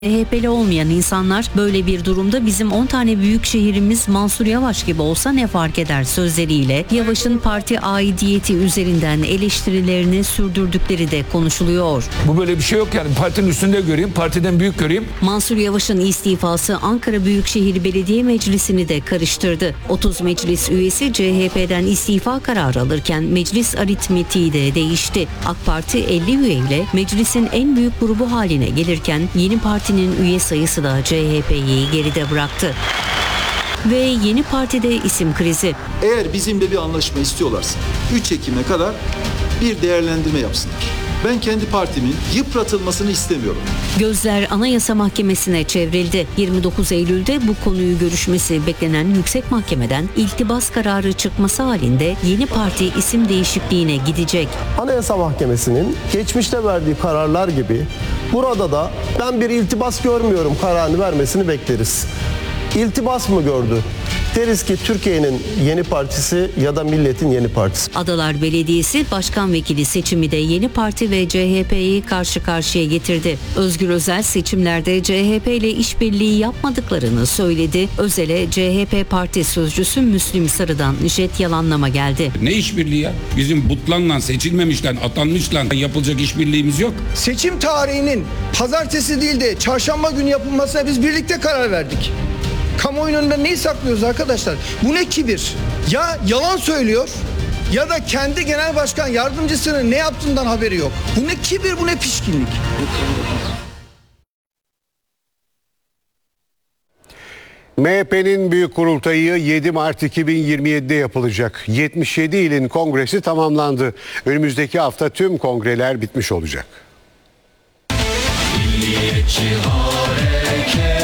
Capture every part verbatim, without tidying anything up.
C H P'li olmayan insanlar böyle bir durumda bizim on tane büyük şehrimiz Mansur Yavaş gibi olsa ne fark eder sözleriyle Yavaş'ın parti aidiyeti üzerinden eleştirilerini sürdürdükleri de konuşuluyor. Bu böyle bir şey yok yani, partinin üstünde göreyim, partiden büyük göreyim. Mansur Yavaş'ın istifası Ankara Büyükşehir Belediye Meclisi'ni de karıştırdı. otuz meclis üyesi C H P'den istifa kararı alırken meclis aritmetiği de değişti. AK Parti elli üyeyle meclisin en büyük grubu haline gelirken yeni parti üye sayısı da C H P'yi geride bıraktı. Ve yeni partide isim krizi. Eğer bizimle bir anlaşma istiyorlarsa üç Ekim'e kadar bir değerlendirme yapsınlar. Ben kendi partimin yıpratılmasını istemiyorum. Gözler Anayasa Mahkemesi'ne çevrildi. yirmi dokuz Eylül'de bu konuyu görüşmesi beklenen Yüksek Mahkemeden iltibas kararı çıkması halinde yeni parti isim değişikliğine gidecek. Anayasa Mahkemesi'nin geçmişte verdiği kararlar gibi burada da ben bir iltibas görmüyorum kararını vermesini bekleriz. İltibas mı gördü? Deriz ki Türkiye'nin yeni partisi ya da milletin yeni partisi. Adalar Belediyesi Başkan Vekili seçimi de yeni parti ve C H P'yi karşı karşıya getirdi. Özgür Özel seçimlerde C H P ile işbirliği yapmadıklarını söyledi. Özel'e C H P Parti Sözcüsü Müslüm Sarı'dan jet yalanlama geldi. Ne işbirliği ya? Bizim butlanla, seçilmemişten, atanmışla yapılacak işbirliğimiz yok. Seçim tarihinin pazartesi değil de çarşamba günü yapılmasına biz birlikte karar verdik. Kamuoyunun önünde neyi saklıyoruz arkadaşlar? Bu ne kibir? Ya yalan söylüyor ya da kendi genel başkan yardımcısının ne yaptığından haberi yok. Bu ne kibir, bu ne pişkinlik? M H P'nin büyük kurultayı yedi Mart iki bin yirmi yedi'de yapılacak. yetmiş yedi ilin kongresi tamamlandı. Önümüzdeki hafta tüm kongreler bitmiş olacak. Milliyetçi hareket.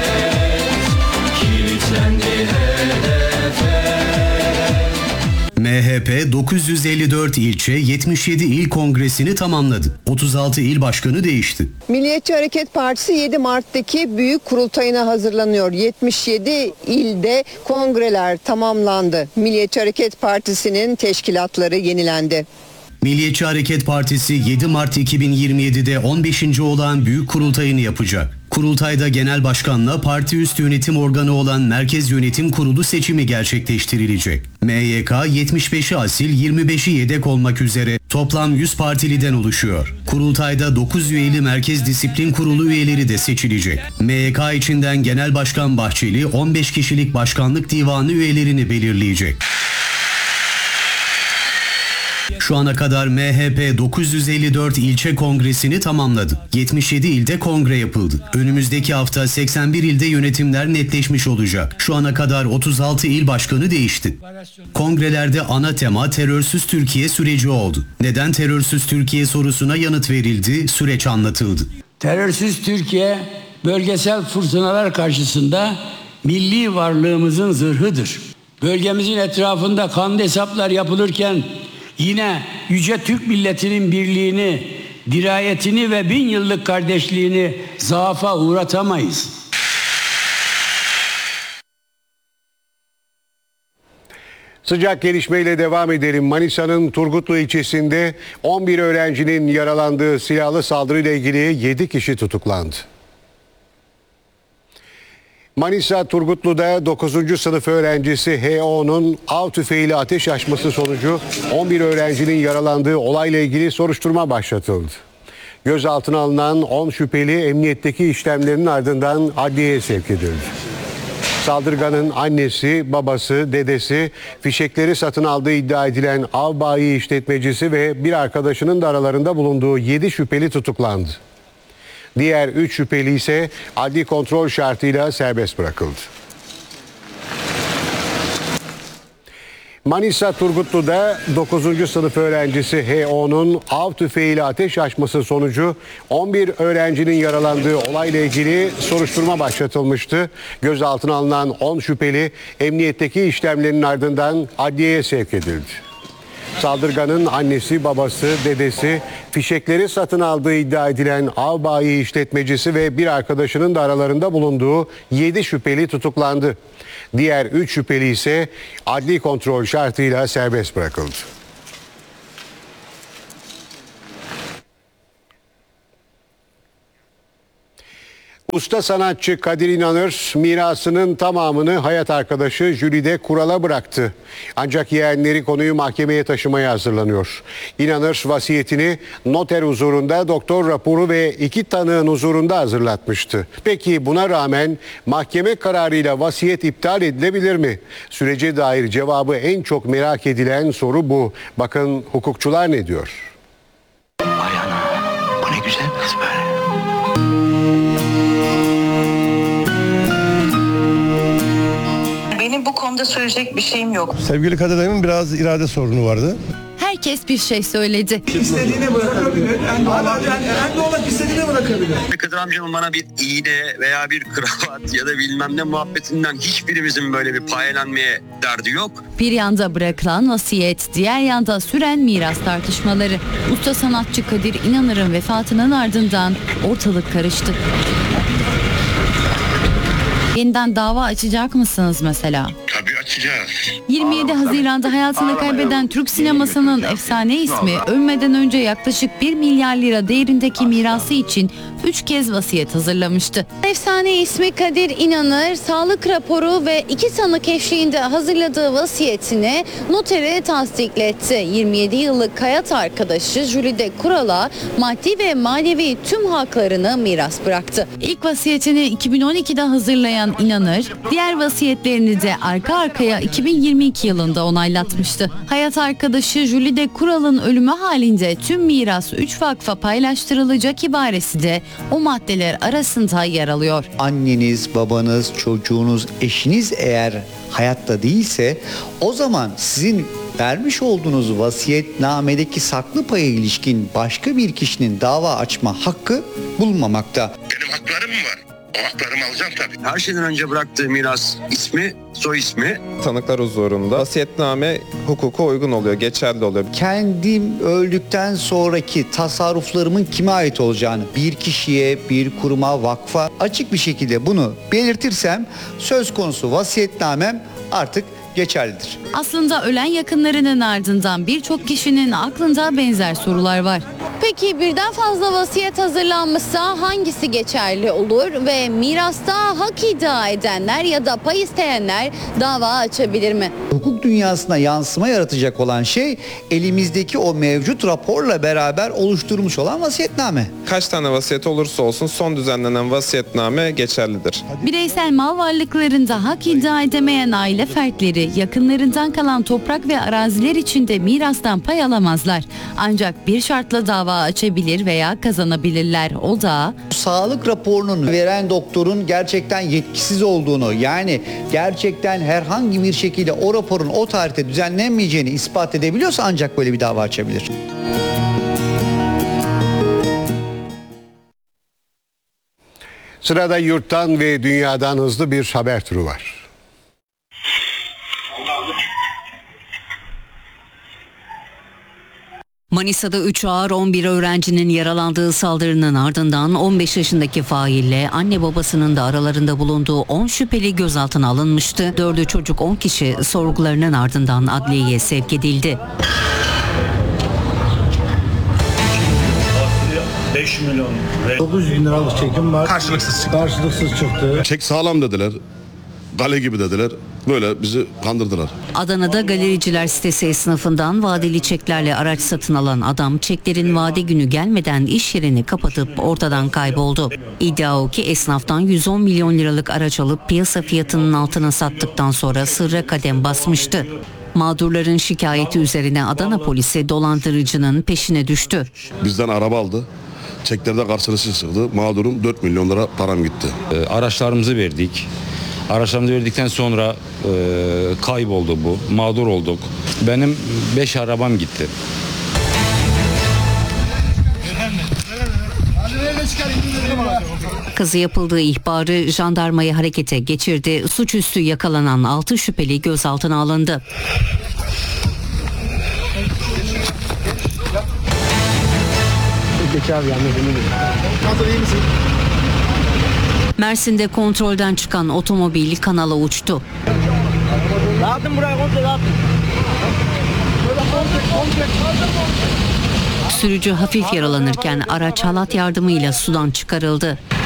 M H P dokuz yüz elli dört ilçe yetmiş yedi il kongresini tamamladı. otuz altı il başkanı değişti. Milliyetçi Hareket Partisi yedi Mart'taki büyük kurultayına hazırlanıyor. yetmiş yedi ilde kongreler tamamlandı. Milliyetçi Hareket Partisi'nin teşkilatları yenilendi. Milliyetçi Hareket Partisi yedi Mart iki bin yirmi yedi'de on beşinci olağan büyük kurultayını yapacak. Kurultayda genel başkanla parti üst yönetim organı olan Merkez Yönetim Kurulu seçimi gerçekleştirilecek. M Y K yetmiş beşi asil, yirmi beşi yedek olmak üzere toplam yüz partiliden oluşuyor. Kurultayda dokuz üyeli Merkez Disiplin Kurulu üyeleri de seçilecek. M Y K içinden Genel Başkan Bahçeli on beş kişilik başkanlık divanı üyelerini belirleyecek. Şu ana kadar M H P dokuz yüz elli dört ilçe kongresini tamamladı. yetmiş yedi ilde kongre yapıldı. Önümüzdeki hafta seksen bir ilde yönetimler netleşmiş olacak. Şu ana kadar otuz altı il başkanı değişti. Kongrelerde ana tema terörsüz Türkiye süreci oldu. Neden terörsüz Türkiye sorusuna yanıt verildi, süreç anlatıldı. Terörsüz Türkiye bölgesel fırtınalar karşısında milli varlığımızın zırhıdır. Bölgemizin etrafında kanlı hesaplar yapılırken yine yüce Türk milletinin birliğini, dirayetini ve bin yıllık kardeşliğini zaafa uğratamayız. Sıcak gelişmeyle devam edelim. Manisa'nın Turgutlu ilçesinde on bir öğrencinin yaralandığı silahlı saldırıyla ilgili yedi kişi tutuklandı. Manisa Turgutlu'da dokuzuncu sınıf öğrencisi H O'nun av tüfeğiyle ateş açması sonucu on bir öğrencinin yaralandığı olayla ilgili soruşturma başlatıldı. Gözaltına alınan on şüpheli emniyetteki işlemlerin ardından adliyeye sevk edildi. Saldırganın annesi, babası, dedesi, fişekleri satın aldığı iddia edilen av bayi işletmecisi ve bir arkadaşının da aralarında bulunduğu yedi şüpheli tutuklandı. Diğer üç şüpheli ise adli kontrol şartıyla serbest bırakıldı. Manisa Turgutlu'da dokuzuncu sınıf öğrencisi H O'nun av tüfeğiyle ateş açması sonucu on bir öğrencinin yaralandığı olayla ilgili soruşturma başlatılmıştı. Gözaltına alınan on şüpheli emniyetteki işlemlerin ardından adliyeye sevk edildi. Saldırganın annesi, babası, dedesi, fişekleri satın aldığı iddia edilen av bayi işletmecisi ve bir arkadaşının da aralarında bulunduğu yedi şüpheli tutuklandı. Diğer üç şüpheli ise adli kontrol şartıyla serbest bırakıldı. Usta sanatçı Kadir İnanır mirasının tamamını hayat arkadaşı Jülide Kural'a bıraktı. Ancak yeğenleri konuyu mahkemeye taşımaya hazırlanıyor. İnanır vasiyetini noter huzurunda, doktor raporu ve iki tanığın huzurunda hazırlatmıştı. Peki buna rağmen mahkeme kararıyla vasiyet iptal edilebilir mi? Sürece dair cevabı en çok merak edilen soru bu. Bakın hukukçular ne diyor? Vay ana, bu ne güzel kız böyle. Benim bu konuda söyleyecek bir şeyim yok. Sevgili Kadir Dayım'ın biraz irade sorunu vardı. Herkes bir şey söyledi. İstediğine bırakabilir. En doğal, en doğal istediğine bırakabilir. Kadir amcamın bana bir iğne veya bir kravat ya da bilmem ne muhabbetinden hiçbirimizin böyle bir payelenmeye derdi yok. Bir yanda bırakılan vasiyet, diğer yanda süren miras tartışmaları. Usta sanatçı Kadir İnanır'ın vefatının ardından ortalık karıştı. Yeniden dava açacak mısınız mesela? Tabii açacağız. yirmi yedi Haziran'da hayatını kaybeden Türk sinemasının efsane ismi ölmeden önce yaklaşık bir milyar lira değerindeki mirası için üç kez vasiyet hazırlamıştı. Efsane ismi Kadir İnanır, sağlık raporu ve iki tanık eşliğinde hazırladığı vasiyetini notere tasdikletti. yirmi yedi yıllık hayat arkadaşı Jülide Kural'a maddi ve manevi tüm haklarını miras bıraktı. İlk vasiyetini iki bin on ikide hazırlayan İnanır, diğer vasiyetlerini de arka arkaya iki bin yirmi iki yılında onaylatmıştı. Hayat arkadaşı Jülide Kural'ın ölümü halinde tüm miras üç vakfa paylaştırılacak ibaresi de o maddeler arasında yer alıyor. Anneniz, babanız, çocuğunuz, eşiniz eğer hayatta değilse o zaman sizin vermiş olduğunuz vasiyetnamedeki saklı paya ilişkin başka bir kişinin dava açma hakkı bulunmamakta. Benim haklarım mı var? O haklarımı alacağım tabii. Her şeyden önce bıraktığı miras ismi, soy ismi. Tanıklar huzurunda vasiyetname hukuka uygun oluyor, geçerli oluyor. Kendim öldükten sonraki tasarruflarımın kime ait olacağını bir kişiye, bir kuruma, vakfa açık bir şekilde bunu belirtirsem söz konusu vasiyetnamem artık geçerlidir. Aslında ölen yakınlarının ardından birçok kişinin aklında benzer sorular var. Peki birden fazla vasiyet hazırlanmışsa hangisi geçerli olur ve mirasta hak iddia edenler ya da pay isteyenler dava açabilir mi? Hukuk dünyasına yansıma yaratacak olan şey elimizdeki o mevcut raporla beraber oluşturmuş olan vasiyetname. Kaç tane vasiyet olursa olsun son düzenlenen vasiyetname geçerlidir. Bireysel mal varlıklarında hak iddia edemeyen aile fertleri yakınlarından kalan toprak ve araziler içinde mirastan pay alamazlar. Ancak bir şartla dava açabilir veya kazanabilirler. O da sağlık raporunun veren doktorun gerçekten yetkisiz olduğunu, yani gerçekten herhangi bir şekilde o raporun o tarihte düzenlenmeyeceğini ispat edebiliyorsa ancak böyle bir dava açabilir. Sırada yurttan ve dünyadan hızlı bir haber turu var. Manisa'da üç ağır on bir öğrencinin yaralandığı saldırının ardından on beş yaşındaki faille anne babasının da aralarında bulunduğu on şüpheli gözaltına alınmıştı. Dördü çocuk, on kişi sorgularının ardından adliyeye sevk edildi. beş milyon dokuz yüz bin liralık çekim var. Karşılıksız çıktı. Karşılıksız çıktı. Çek sağlam dediler. Gale gibi dediler. Böyle bizi kandırdılar. Adana'da galericiler sitesi esnafından vadeli çeklerle araç satın alan adam çeklerin vade günü gelmeden iş yerini kapatıp ortadan kayboldu. İddia o ki esnaftan yüz on milyon liralık araç alıp piyasa fiyatının altına sattıktan sonra sırra kadem basmıştı. Mağdurların şikayeti üzerine Adana polisi dolandırıcının peşine düştü. Bizden araba aldı. Çeklerde karşılıksız çıktı. Mağdurum dört milyon lira param gitti. E, araçlarımızı verdik. Araçlarımızı verdikten sonra e, kayboldu bu. Mağdur olduk. Benim beş arabam gitti. Kazı yapıldığı ihbarı jandarmayı harekete geçirdi. Suçüstü yakalanan altı şüpheli gözaltına alındı. Mersin'de kontrolden çıkan otomobil kanala uçtu. Dağıtın buraya komple dağıtın. Sürücü hafif yaralanırken araç halat yardımıyla sudan çıkarıldı.